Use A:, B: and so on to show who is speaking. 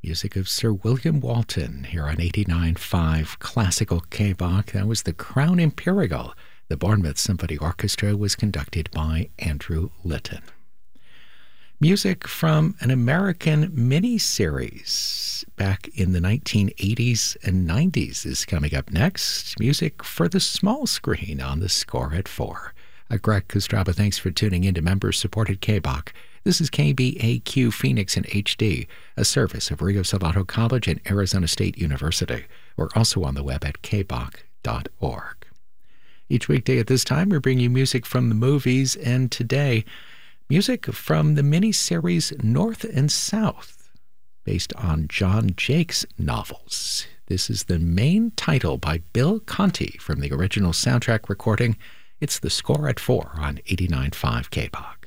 A: Music of Sir William Walton here on 89.5 Classical K-Bach. That was the Crown Imperial. The Bournemouth Symphony Orchestra was conducted by Andrew Litton. Music from an American miniseries back in the 1980s and 90s is coming up next. Music for the small screen on The Score at 4. Greg Kostraba, thanks for tuning in to member-supported K-Bach. This is KBAQ Phoenix in HD, a service of Rio Salado College and Arizona State University. We're also on the web at kbach.org. Each weekday at this time, we bring you music from the movies, and today, music from the miniseries North and South, based on John Jakes novels. This is the main title by Bill Conti from the original soundtrack recording. It's The Score at 4 on 89.5 K-Bach.